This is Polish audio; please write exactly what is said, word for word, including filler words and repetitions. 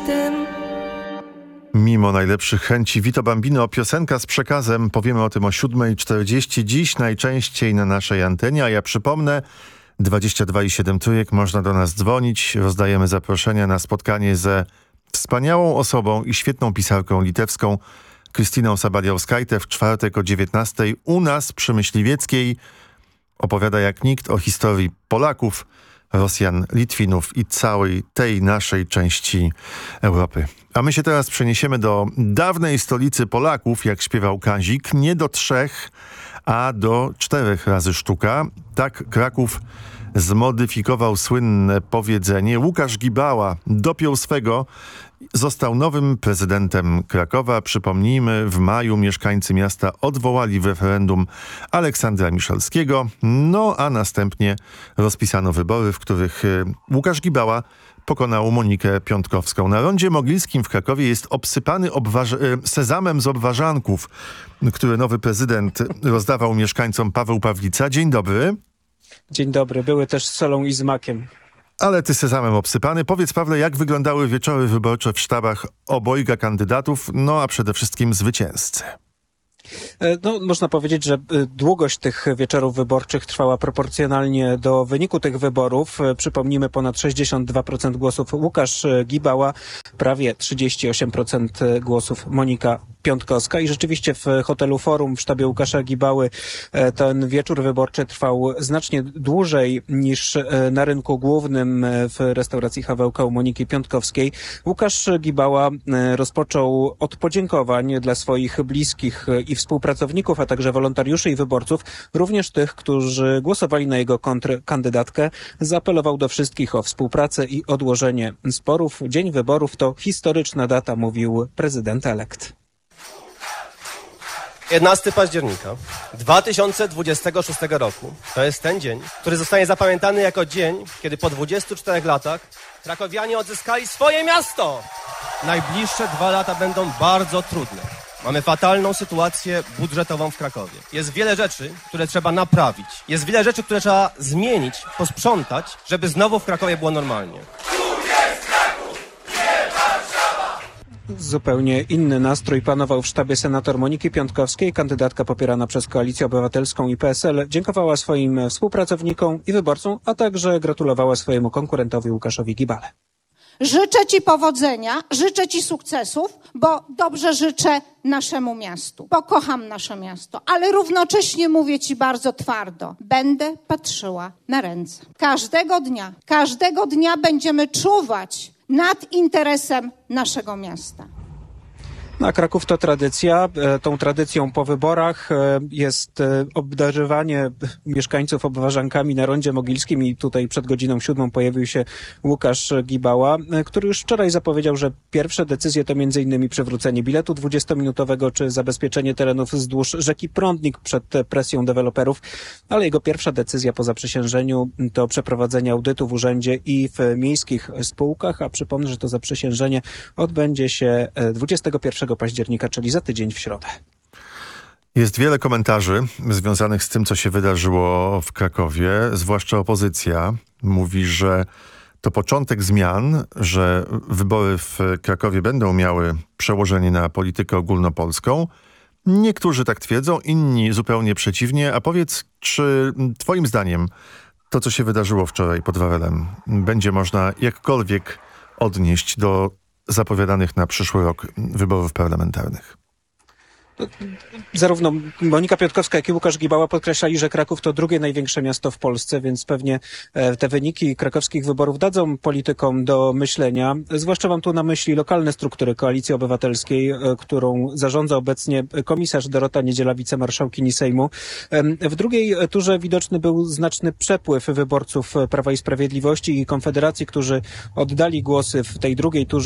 światem. Mimo najlepszych chęci Vito Bambino, piosenka z przekazem. Powiemy o tym o siódma czterdzieści dziś najczęściej na naszej antenie, a ja przypomnę, dwadzieścia dwa i siedem trójek, można do nas dzwonić. Rozdajemy zaproszenia na spotkanie ze wspaniałą osobą i świetną pisarką litewską Krystyną Sabaliauskaitę w czwartek o dziewiętnastej u nas przy Myśliwieckiej. Opowiada jak nikt o historii Polaków, Rosjan, Litwinów i całej tej naszej części Europy. A my się teraz przeniesiemy do dawnej stolicy Polaków, jak śpiewał Kazik, nie do trzech, a do czterech razy sztuka. Tak Kraków zmodyfikował słynne powiedzenie. Łukasz Gibała dopiął swego, został nowym prezydentem Krakowa. Przypomnijmy, w maju mieszkańcy miasta odwołali w referendum Aleksandra Miszalskiego, no a następnie rozpisano wybory, w których Łukasz Gibała pokonał Monikę Piątkowską. Na rondzie Mogilskim w Krakowie jest obsypany obważ- sezamem z obwarzanków, który nowy prezydent rozdawał mieszkańcom Paweł Pawlica. Dzień dobry. Dzień dobry. Były też z solą i z makiem. Ale ty sezamem obsypany. Powiedz, Pawle, jak wyglądały wieczory wyborcze w sztabach obojga kandydatów, no a przede wszystkim zwycięzcy? No, można powiedzieć, że długość tych wieczorów wyborczych trwała proporcjonalnie do wyniku tych wyborów. Przypomnijmy, ponad sześćdziesiąt dwa procent głosów Łukasz Gibała, prawie trzydzieści osiem procent głosów Monika Piątkowska. I rzeczywiście w hotelu Forum w sztabie Łukasza Gibały ten wieczór wyborczy trwał znacznie dłużej niż na rynku głównym w restauracji Hawełka u Moniki Piątkowskiej. Łukasz Gibała rozpoczął od podziękowań dla swoich bliskich i współpracowników, a także wolontariuszy i wyborców, również tych, którzy głosowali na jego kontrkandydatkę. Zaapelował do wszystkich o współpracę i odłożenie sporów. Dzień wyborów to historyczna data, mówił prezydent elekt. jedenastego października dwa tysiące dwudziestego szóstego roku to jest ten dzień, który zostanie zapamiętany jako dzień, kiedy po dwudziestu czterech latach krakowianie odzyskali swoje miasto. Najbliższe dwa lata będą bardzo trudne. Mamy fatalną sytuację budżetową w Krakowie. Jest wiele rzeczy, które trzeba naprawić. Jest wiele rzeczy, które trzeba zmienić, posprzątać, żeby znowu w Krakowie było normalnie. Zupełnie inny nastrój panował w sztabie senator Moniki Piątkowskiej. Kandydatka popierana przez Koalicję Obywatelską i P S L dziękowała swoim współpracownikom i wyborcom, a także gratulowała swojemu konkurentowi Łukaszowi Gibale. Życzę Ci powodzenia, życzę Ci sukcesów, bo dobrze życzę naszemu miastu, bo kocham nasze miasto, ale równocześnie mówię Ci bardzo twardo. Będę patrzyła na ręce. Każdego dnia, każdego dnia będziemy czuwać nad interesem naszego miasta. A Kraków to tradycja. Tą tradycją po wyborach jest obdarowanie mieszkańców obwarzankami na rondzie Mogilskim i tutaj przed godziną siódmą pojawił się Łukasz Gibała, który już wczoraj zapowiedział, że pierwsze decyzje to między innymi przywrócenie biletu dwudziestominutowego czy zabezpieczenie terenów wzdłuż rzeki Prądnik przed presją deweloperów, ale jego pierwsza decyzja po zaprzysiężeniu to przeprowadzenie audytu w urzędzie i w miejskich spółkach, a przypomnę, że to zaprzysiężenie odbędzie się dwudziestego pierwszego października, czyli za tydzień w środę. Jest wiele komentarzy związanych z tym, co się wydarzyło w Krakowie, zwłaszcza opozycja mówi, że to początek zmian, że wybory w Krakowie będą miały przełożenie na politykę ogólnopolską. Niektórzy tak twierdzą, inni zupełnie przeciwnie. A powiedz, czy twoim zdaniem to, co się wydarzyło wczoraj pod Wawelem, będzie można jakkolwiek odnieść do zapowiadanych na przyszły rok wyborów parlamentarnych? Zarówno Monika Piątkowska, jak i Łukasz Gibała podkreślali, że Kraków to drugie największe miasto w Polsce, więc pewnie te wyniki krakowskich wyborów dadzą politykom do myślenia. Zwłaszcza mam tu na myśli lokalne struktury Koalicji Obywatelskiej, którą zarządza obecnie komisarz Dorota Niedziela, wicemarszałkini Sejmu. W drugiej turze widoczny był znaczny przepływ wyborców Prawa i Sprawiedliwości i Konfederacji, którzy oddali głosy w tej drugiej turze